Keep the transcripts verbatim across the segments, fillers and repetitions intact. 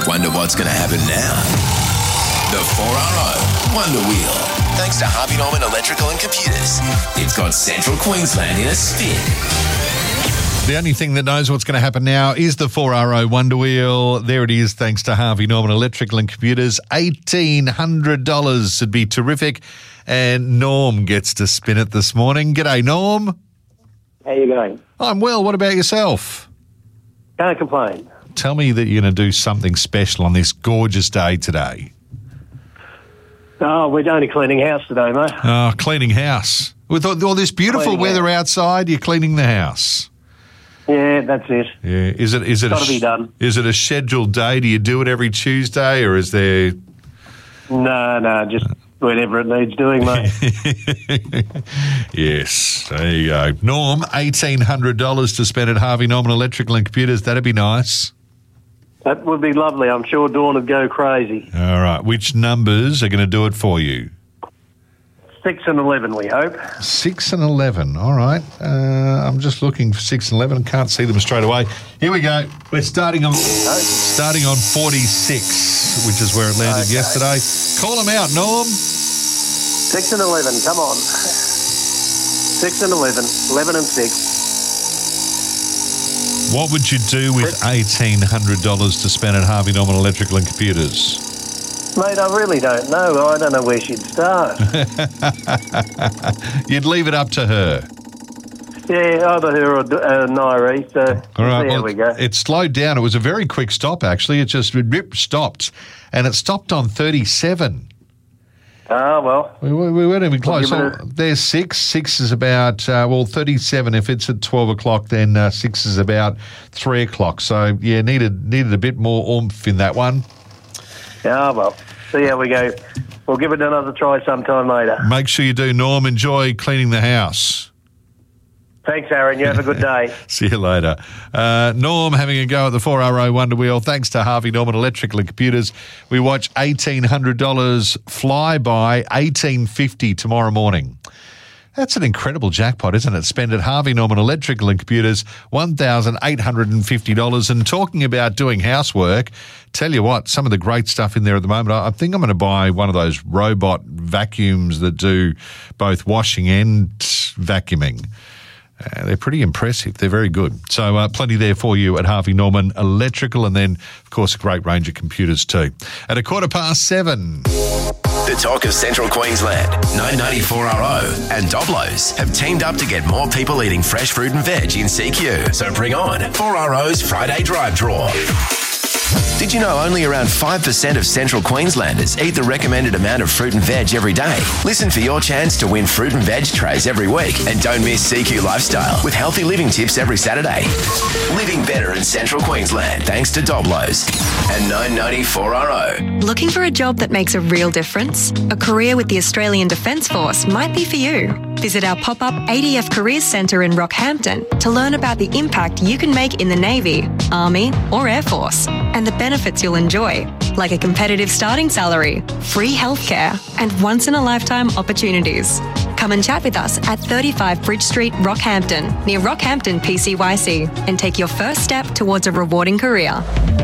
Wonder what's going to happen now? The four R O Wonder Wheel. Thanks to Harvey Norman Electrical and Computers. It's got Central Queensland in a spin. The only thing that knows what's going to happen now is the four R O Wonder Wheel. There it is, thanks to Harvey Norman Electrical and Computers. eighteen hundred dollars would be terrific. And Norm gets to spin it this morning. G'day, Norm. How you going? I'm well. What about yourself? Can't complain. Tell me that you're going to do something special on this gorgeous day today. Oh, we're only cleaning house today, mate. Oh, cleaning house. With all, all this beautiful Cleaning weather house. outside, you're cleaning the house. Yeah, that's it. Yeah. Is it? Is it? Gotta a, be done. Is it a scheduled day? Do you do it every Tuesday, or is there? No, no, just whenever it needs doing, mate. Yes. There you go. Norm, eighteen hundred dollars to spend at Harvey Norman Electrical and Computers. That'd be nice. That would be lovely. I'm sure Dawn would go crazy. All right. Which numbers are going to do it for you? Six and eleven, we hope. Six and eleven. All right. Uh, I'm just looking for six and eleven. Can't see them straight away. Here we go. We're starting on starting on forty-six, which is where it landed Okay. yesterday. Call them out, Norm. Six and eleven, come on. Six and eleven, eleven and six. What would you do with eighteen hundred dollars to spend at Harvey Norman Electrical and Computers? Mate, I really don't know. I don't know where she'd start. You'd leave it up to her. Yeah, either her or uh, Nairi, so All right. there Well, we go. it slowed down. It was a very quick stop, actually. It just rip, stopped, and it stopped on thirty-seven. Ah, well. We, we, we weren't even close. We'll give So it a- there's six. Six is about, uh, well, thirty-seven. If it's at twelve o'clock, then uh, six is about three o'clock. So, yeah, needed needed a bit more oomph in that one. Ah, well. See how we go. We'll give it another try sometime later. Make sure you do, Norm. Enjoy cleaning the house. Thanks, Aaron. You have a good day. See you later. Uh, Norm having a go at the four R O Wonder Wheel. Thanks to Harvey Norman Electrical and Computers. We watch eighteen hundred dollars fly by, eighteen fifty tomorrow morning. That's an incredible jackpot, isn't it? Spend at Harvey Norman Electrical and Computers, one thousand eight hundred fifty dollars. And talking about doing housework, tell you what, some of the great stuff in there at the moment. I think I'm going to buy one of those robot vacuums that do both washing and vacuuming. Uh, they're pretty impressive. They're very good. So uh, plenty there for you at Harvey Norman Electrical, and then, of course, a great range of computers too. At a quarter past seven. The talk of Central Queensland, nine ninety-four R O and Doblos have teamed up to get more people eating fresh fruit and veg in C Q. So bring on four R O's Friday Drive Draw. Did you know only around five percent of Central Queenslanders eat the recommended amount of fruit and veg every day? Listen for your chance to win fruit and veg trays every week, and don't miss C Q Lifestyle with healthy living tips every Saturday. Living better in Central Queensland thanks to Doblos and nine ninety-four R O. Looking for a job that makes a real difference? A career with the Australian Defence Force might be for you. Visit our pop-up A D F Careers Centre in Rockhampton to learn about the impact you can make in the Navy, Army or Air Force, and the benefits you'll enjoy, like a competitive starting salary, free healthcare, and once-in-a-lifetime opportunities. Come and chat with us at thirty-five Bridge Street, Rockhampton, near Rockhampton P C Y C, and take your first step towards a rewarding career.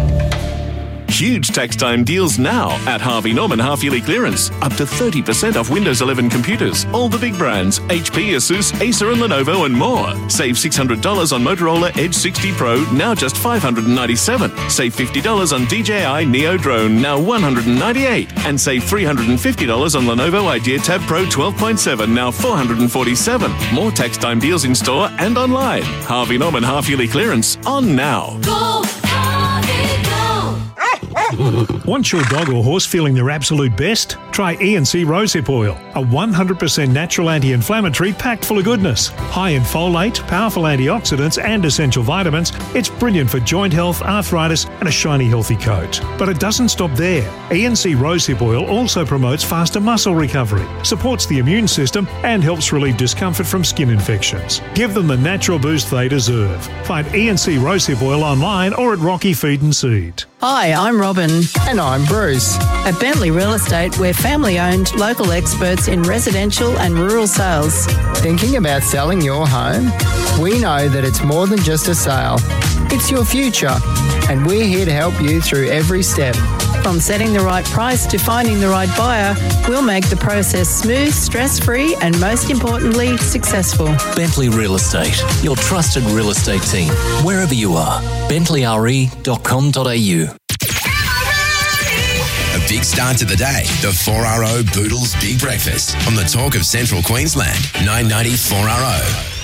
Huge tax time deals now at Harvey Norman half-yearly clearance. Up to thirty percent off Windows eleven computers. All the big brands, H P, Asus, Acer and Lenovo and more. Save six hundred dollars on Motorola Edge sixty Pro, now just five hundred ninety-seven dollars. Save fifty dollars on D J I Neo Drone, now one hundred ninety-eight dollars. And save three hundred fifty dollars on Lenovo Idea Tab Pro twelve point seven, now four hundred forty-seven dollars. More tax time deals in store and online. Harvey Norman half-yearly clearance on now. Go, Harvey, go! Want your dog or horse feeling their absolute best? Try E and C Rosehip Oil, a one hundred percent natural anti-inflammatory packed full of goodness. High in folate, powerful antioxidants and essential vitamins, it's brilliant for joint health, arthritis and a shiny healthy coat. But it doesn't stop there. E and C Rosehip Oil also promotes faster muscle recovery, supports the immune system and helps relieve discomfort from skin infections. Give them the natural boost they deserve. Find E and C Rosehip Oil online or at Rocky Feed and Seed. Hi, I'm Robin. Martin. And I'm Bruce. At Bentley Real Estate, we're family-owned, local experts in residential and rural sales. Thinking about selling your home? We know that it's more than just a sale. It's your future, and we're here to help you through every step. From setting the right price to finding the right buyer, we'll make the process smooth, stress-free, and most importantly, successful. Bentley Real Estate, your trusted real estate team, wherever you are. bentley r e dot com dot a u. A big start to the day. The four R O Boodles Big Breakfast on the Talk of Central Queensland. nine ninety four R O.